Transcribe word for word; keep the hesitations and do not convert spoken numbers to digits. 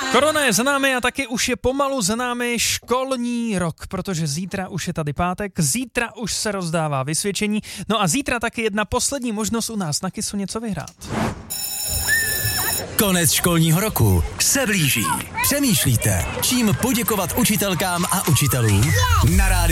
Korona je za námi a taky už je pomalu za námi školní rok, protože zítra už je tady pátek, zítra už se rozdává vysvědčení, no a zítra taky jedna poslední možnost u nás na Kissu něco vyhrát. Konec školního roku se blíží. Přemýšlíte, čím poděkovat učitelkám a učitelům? Na rádiu